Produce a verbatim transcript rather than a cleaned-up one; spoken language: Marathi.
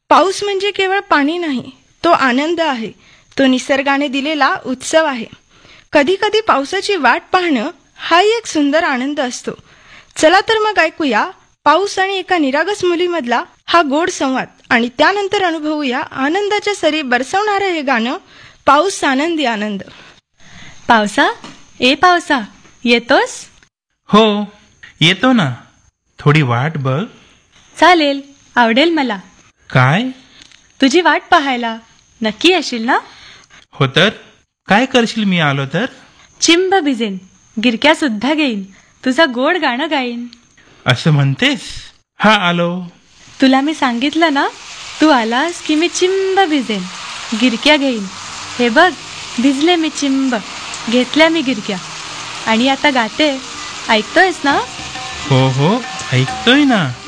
पाऊस म्हणजे केवळ पाणी नाही, तो आनंद आहे. तो निसर्गाने दिलेला उत्सव आहे. कधी कधी पावसाची वाट पाहणं हाही एक सुंदर आनंद असतो. चला तर मग ऐकूया पाऊस आणि एका निरागस मुलीमधला हा गोड संवाद आणि त्यानंतर अनुभवूया आनंदाच्या सरी बरसवणारं हे गाणं, पाऊस आनंदी आनंद. पावसा, ए पावसा, येतोस? हो, येतो ना. थोडी वाट बघ. चालेल, आवडेल मला. काय? तुझी वाट पाहायला. नक्की येशील ना? हो तर. काय करशील मी आलो तर? चिंब भिजेन, गिरक्या सुद्धा घेईन, तुझा गोड गाणं गाईन. असं म्हणतेस? हा, आलो. तुला मी सांगितलं ना, तू आलास की मी चिंब भिजेन, गिरक्या घेईन. हे बघ, भिजले मी चिंब, घेतल्या मी गिरक्या, आणि आता गाते. ऐकतोयस ना? हो हो, ऐकतोय ना.